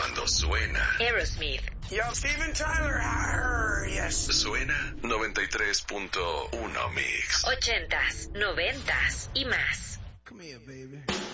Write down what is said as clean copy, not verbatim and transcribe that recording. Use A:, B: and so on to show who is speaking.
A: Cuando suena
B: Aerosmith.
C: Yo, Steven Tyler. Yes.
A: Suena 93.1 Mix.
B: 80s, 90s y más.
C: Come here, baby.